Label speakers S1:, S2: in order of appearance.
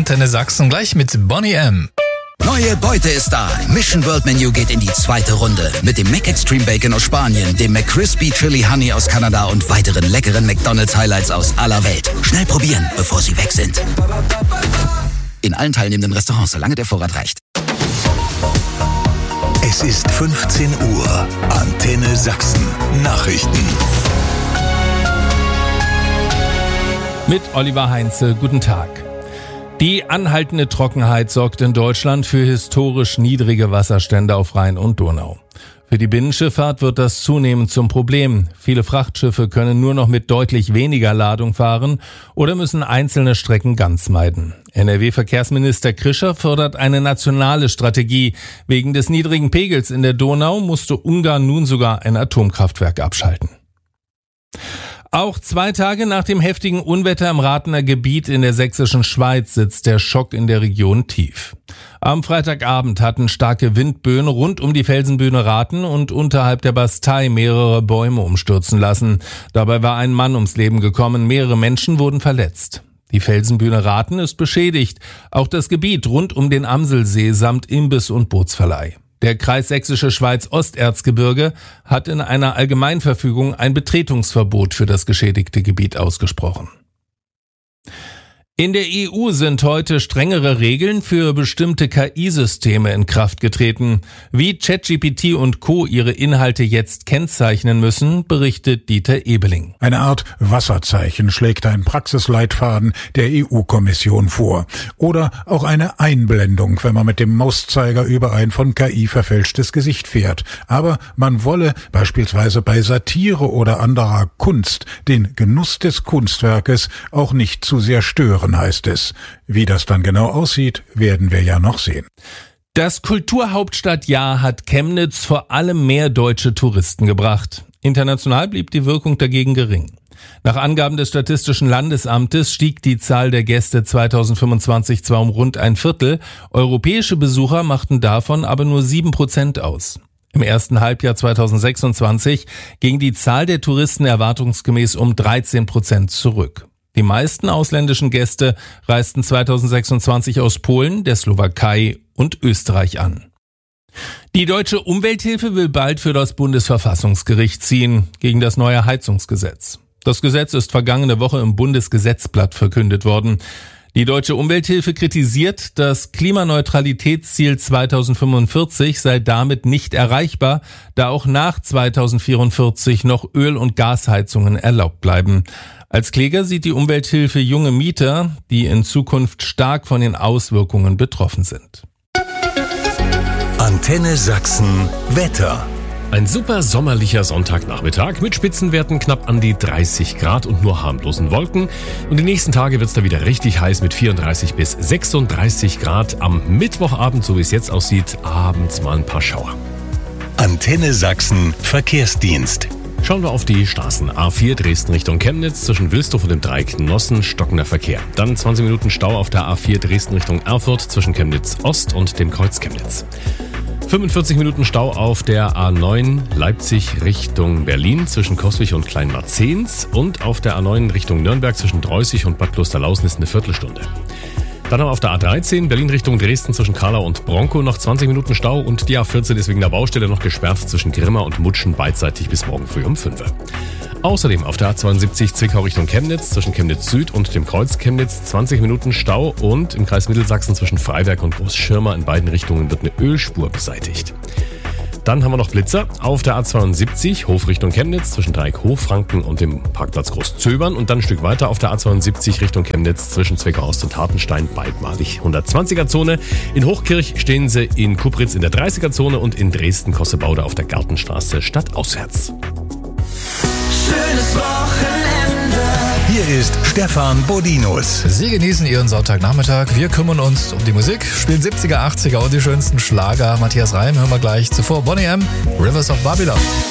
S1: Antenne Sachsen, gleich mit Bonnie M.
S2: Neue Beute ist da. Mission World Menu geht in die zweite Runde. Mit dem McExtreme Bacon aus Spanien, dem McCrispy Chili Honey aus Kanada und weiteren leckeren McDonald's Highlights aus aller Welt. Schnell probieren, bevor sie weg sind. In allen teilnehmenden Restaurants, solange der Vorrat reicht.
S3: Es ist 15 Uhr. Antenne Sachsen. Nachrichten.
S4: Mit Oliver Heinze, guten Tag. Die anhaltende Trockenheit sorgt in Deutschland für historisch niedrige Wasserstände auf Rhein und Donau. Für die Binnenschifffahrt wird das zunehmend zum Problem. Viele Frachtschiffe können nur noch mit deutlich weniger Ladung fahren oder müssen einzelne Strecken ganz meiden. NRW-Verkehrsminister Krischer fordert eine nationale Strategie. Wegen des niedrigen Pegels in der Donau musste Ungarn nun sogar ein Atomkraftwerk abschalten. Auch 2 Tage nach dem heftigen Unwetter im Rathener Gebiet in der sächsischen Schweiz sitzt der Schock in der Region tief. Am Freitagabend hatten starke Windböen rund um die Felsenbühne Rathen und unterhalb der Bastei mehrere Bäume umstürzen lassen. Dabei war ein Mann ums Leben gekommen, mehrere Menschen wurden verletzt. Die Felsenbühne Rathen ist beschädigt, auch das Gebiet rund um den Amselsee samt Imbiss- und Bootsverleih. Der Kreis Sächsische Schweiz-Osterzgebirge hat in einer Allgemeinverfügung ein Betretungsverbot für das geschädigte Gebiet ausgesprochen. In der EU sind heute strengere Regeln für bestimmte KI-Systeme in Kraft getreten. Wie ChatGPT und Co. ihre Inhalte jetzt kennzeichnen müssen, berichtet Dieter Ebeling.
S5: Eine Art Wasserzeichen schlägt ein Praxisleitfaden der EU-Kommission vor. Oder auch eine Einblendung, wenn man mit dem Mauszeiger über ein von KI verfälschtes Gesicht fährt. Aber man wolle beispielsweise bei Satire oder anderer Kunst den Genuss des Kunstwerkes auch nicht zu sehr stören, heißt es. Wie das dann genau aussieht, werden wir ja noch sehen.
S4: Das Kulturhauptstadtjahr hat Chemnitz vor allem mehr deutsche Touristen gebracht. International blieb die Wirkung dagegen gering. Nach Angaben des Statistischen Landesamtes stieg die Zahl der Gäste 2025 zwar um rund ein Viertel, europäische Besucher machten davon aber nur 7% aus. Im ersten Halbjahr 2026 ging die Zahl der Touristen erwartungsgemäß um 13% zurück. Die meisten ausländischen Gäste reisten 2026 aus Polen, der Slowakei und Österreich an. Die Deutsche Umwelthilfe will bald für das Bundesverfassungsgericht ziehen gegen das neue Heizungsgesetz. Das Gesetz ist vergangene Woche im Bundesgesetzblatt verkündet worden. Die Deutsche Umwelthilfe kritisiert, das Klimaneutralitätsziel 2045 sei damit nicht erreichbar, da auch nach 2044 noch Öl- und Gasheizungen erlaubt bleiben. Als Kläger sieht die Umwelthilfe junge Mieter, die in Zukunft stark von den Auswirkungen betroffen sind.
S3: Antenne Sachsen Wetter.
S6: Ein super sommerlicher Sonntagnachmittag mit Spitzenwerten knapp an die 30 Grad und nur harmlosen Wolken. Und die nächsten Tage wird es da wieder richtig heiß mit 34 bis 36 Grad. Am Mittwochabend, so wie es jetzt aussieht, abends mal ein paar Schauer.
S3: Antenne Sachsen Verkehrsdienst.
S6: Schauen wir auf die Straßen. A4 Dresden Richtung Chemnitz, zwischen Wilsdorf und dem Dreieck Nossen, stockender Verkehr. Dann 20 Minuten Stau auf der A4 Dresden Richtung Erfurt, zwischen Chemnitz Ost und dem Kreuz Chemnitz. 45 Minuten Stau auf der A9 Leipzig Richtung Berlin, zwischen Coswig und Kleinmarzens. Und auf der A9 Richtung Nürnberg, zwischen Dreußig und Bad Klosterlausen ist eine Viertelstunde. Dann haben wir auf der A13 Berlin Richtung Dresden zwischen Karlau und Bronkow noch 20 Minuten Stau und die A14 ist wegen der Baustelle noch gesperrt zwischen Grimma und Mutschen beidseitig bis morgen früh um 5 Uhr. Außerdem auf der A72 Zwickau Richtung Chemnitz zwischen Chemnitz Süd und dem Kreuz Chemnitz 20 Minuten Stau und im Kreis Mittelsachsen zwischen Freiberg und Großschirma in beiden Richtungen wird eine Ölspur beseitigt. Dann haben wir noch Blitzer auf der A72 Hof Richtung Chemnitz zwischen Dreieck Hochfranken und dem Parkplatz Großzöbern und dann ein Stück weiter auf der A72 Richtung Chemnitz zwischen Zwickau-Ost und Hartenstein beidmalig 120er-Zone. In Hochkirch stehen sie in Kupritz in der 30er-Zone und in Dresden-Kossebaude auf der Gartenstraße stadtauswärts.
S3: Schönes Wochenende. Hier ist Stefan Bodinus.
S1: Sie genießen Ihren Sonntagnachmittag. Wir kümmern uns um die Musik, spielen 70er, 80er und die schönsten Schlager. Matthias Reim hören wir gleich. Zuvor Bonnie M, Rivers of Babylon.